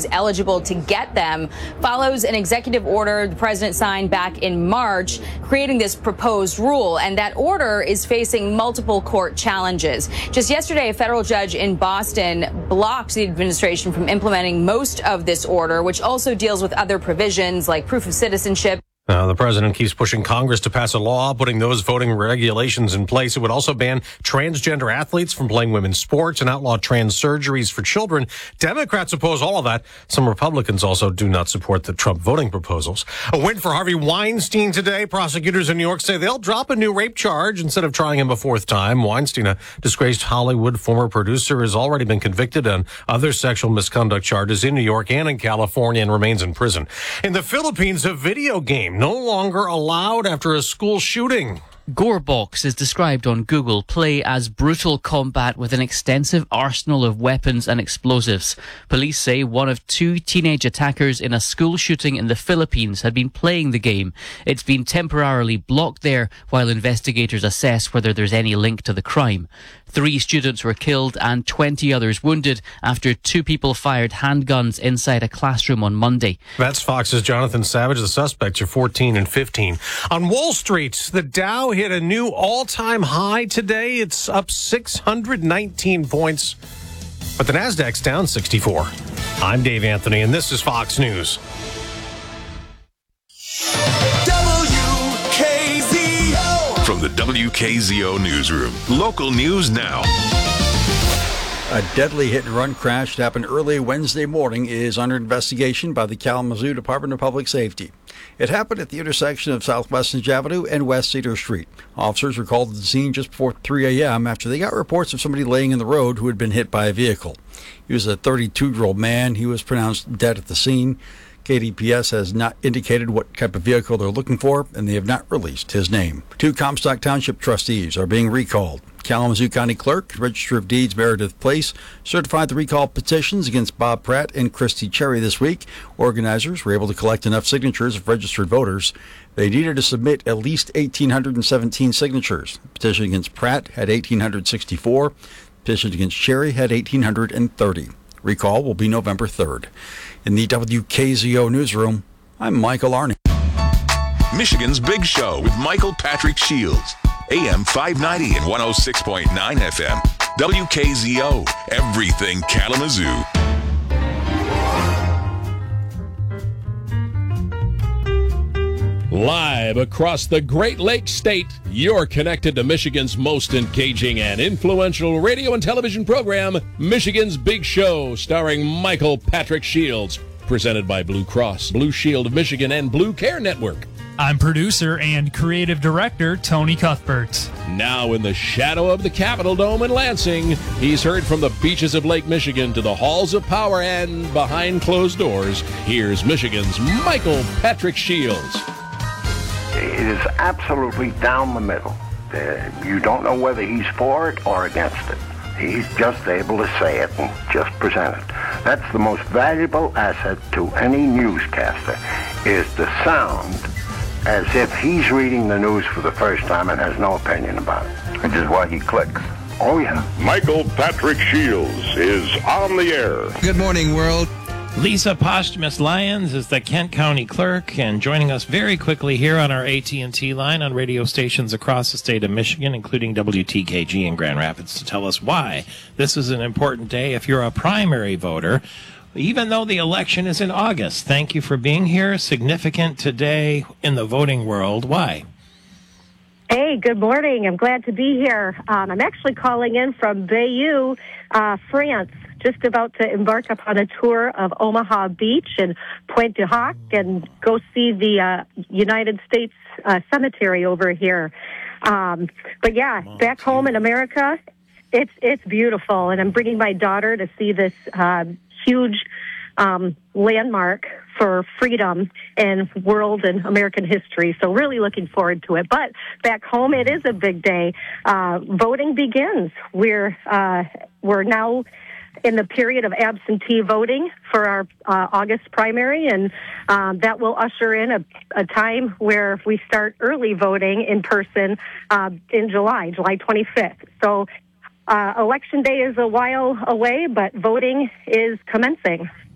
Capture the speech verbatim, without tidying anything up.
who's eligible to get them, follows an executive order the president signed back in March, creating this proposed rule. And that order is facing multiple court challenges. Just yesterday, a federal judge in Boston blocked the administration from implementing most of this order, which also deals with other provisions like proof of citizenship. Uh, the president keeps pushing Congress to pass a law putting those voting regulations in place. It would also ban transgender athletes from playing women's sports and outlaw trans surgeries for children. Democrats oppose all of that. Some Republicans also do not support the Trump voting proposals. A win for Harvey Weinstein today. Prosecutors in New York say they'll drop a new rape charge instead of trying him a fourth time. Weinstein, a disgraced Hollywood former producer, has already been convicted on other sexual misconduct charges in New York and in California and remains in prison. In the Philippines, a video game no longer allowed after a school shooting. Gorebox is described on Google Play as brutal combat with an extensive arsenal of weapons and explosives. Police say one of two teenage attackers in a school shooting in the Philippines had been playing the game. It's been temporarily blocked there while investigators assess whether there's any link to the crime. Three students were killed and twenty others wounded after two people fired handguns inside a classroom on Monday. That's Fox's Jonathan Savage. The suspects are fourteen and fifteen. On Wall Street, the Dow hit a new all-time high today. It's up six hundred nineteen points, but the Nasdaq's down sixty-four. I'm Dave Anthony, and this is Fox News. From the W K Z O newsroom, local news now. A deadly hit-and-run crash that happened early Wednesday morning is under investigation by the Kalamazoo Department of Public Safety. It happened at the intersection of South Western Avenue and West Cedar Street. Officers were called to the scene just before three a.m. after they got reports of somebody laying in the road who had been hit by a vehicle. He was a thirty-two-year-old man. He was pronounced dead at the scene. K D P S has not indicated what type of vehicle they're looking for, and they have not released his name. Two Comstock Township trustees are being recalled. Kalamazoo County Clerk, Register of Deeds Meredith Place, certified the recall petitions against Bob Pratt and Christy Cherry this week. Organizers were able to collect enough signatures of registered voters. They needed to submit at least one thousand eight hundred seventeen signatures. The petition against Pratt had one thousand eight hundred sixty-four. The petition against Cherry had one thousand eight hundred thirty. Recall will be November third. In the W K Z O newsroom, I'm Michael Arney. Michigan's Big Show with Michael Patrick Shields. A M five ninety and one oh six point nine F M. W K Z O, everything Kalamazoo. Live across the Great Lakes State, you're connected to Michigan's most engaging and influential radio and television program, Michigan's Big Show, starring Michael Patrick Shields. Presented by Blue Cross, Blue Shield of Michigan, and Blue Care Network. I'm producer and creative director Tony Cuthbert. Now in the shadow of the Capitol Dome in Lansing, he's heard from the beaches of Lake Michigan to the halls of power and behind closed doors. Here's Michigan's Michael Patrick Shields. It is absolutely down the middle. Uh, you don't know whether he's for it or against it. He's just able to say it and just present it. That's the most valuable asset to any newscaster, is the sound as if he's reading the news for the first time and has no opinion about it. Which is why he clicks. Oh, yeah. Michael Patrick Shields is on the air. Good morning, world. Lisa Posthumus Lyons is the Kent County Clerk, and joining us very quickly here on our A T and T line on radio stations across the state of Michigan, including W T K G in Grand Rapids, to tell us why this is an important day if you're a primary voter, even though the election is in August. Thank you for being here. Significant today in the voting world. Why? Hey, good morning. I'm glad to be here. Um, I'm actually calling in from Bayeux, uh, France. Just about to embark upon a tour of Omaha Beach and Pointe du Hoc and go see the uh, United States uh, Cemetery over here. Um, but yeah, back home in America, it's it's beautiful, and I'm bringing my daughter to see this uh, huge um, landmark for freedom and world and American history. So really looking forward to it. But back home, it is a big day. Uh, voting begins. We're uh, we're now in the period of absentee voting for our uh, August primary, and um, that will usher in a, a time where we start early voting in person uh, in July, July twenty-fifth. So uh, Election Day is a while away, but voting is commencing.